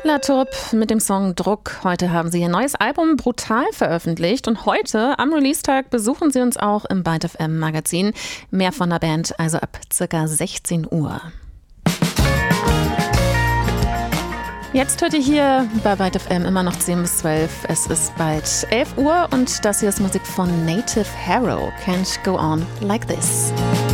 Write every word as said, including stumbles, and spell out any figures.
La Tourbe mit dem Song Druck. Heute haben sie ihr neues Album Brutal veröffentlicht und heute am Release-Tag besuchen sie uns auch im Byte F M Magazin. Mehr von der Band also ab ca. sechzehn Uhr. Jetzt hört ihr hier bei Byte F M immer noch zehn bis zwölf. Es ist bald elf Uhr und das hier ist Musik von Native Harrow. Can't go on like this.